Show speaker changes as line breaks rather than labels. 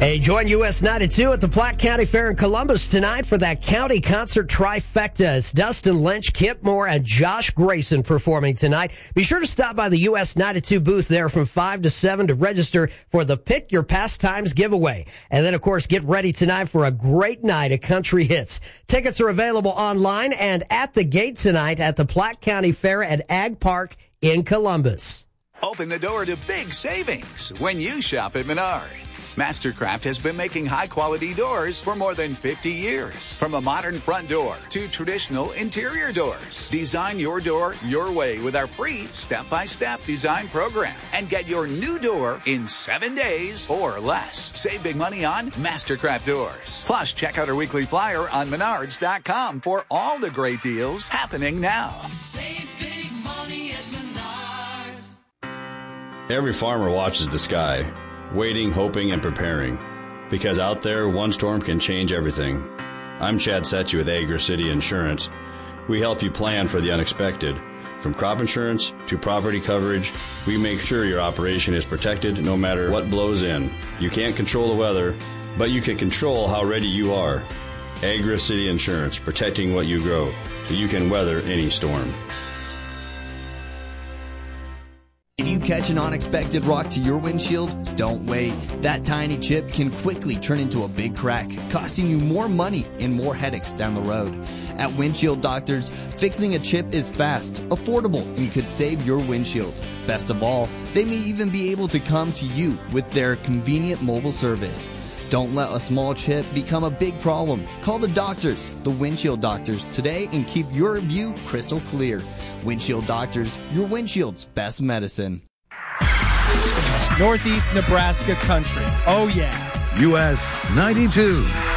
Hey, join US 92 at the Platte County Fair in Columbus tonight for that county concert trifecta. It's Dustin Lynch, Kip Moore, and Josh Grayson performing tonight. Be sure to stop by the US 92 booth there from 5 to 7 to register for the Pick Your Pastimes giveaway. And then, of course, get ready tonight for a great night of country hits. Tickets are available online and at the gate tonight at the Platte County Fair at Ag Park in Columbus.
Open the door to big savings when you shop at Menards. Mastercraft has been making high-quality doors for more than 50 years. From a modern front door to traditional interior doors. Design your door your way with our free step-by-step design program. And get your new door in 7 days or less. Save big money on Mastercraft doors. Plus, check out our weekly flyer on Menards.com for all the great deals happening now.
Save big money at Menards.
Every farmer watches the sky, waiting, hoping, and preparing. Because out there, one storm can change everything. I'm Chad Setchy with Agri City Insurance. We help you plan for the unexpected. From crop insurance to property coverage, we make sure your operation is protected no matter what blows in. You can't control the weather, but you can control how ready you are. Agri City Insurance, protecting what you grow, so you can weather any storm.
If you catch an unexpected rock to your windshield, don't wait. That tiny chip can quickly turn into a big crack, costing you more money and more headaches down the road. At Windshield Doctors, fixing a chip is fast, affordable, and could save your windshield. Best of all, they may even be able to come to you with their convenient mobile service. Don't let a small chip become a big problem. Call the doctors, the Windshield Doctors, today and keep your view crystal clear. Windshield Doctors, your windshield's best medicine.
Northeast Nebraska country. Oh, yeah.
US 92.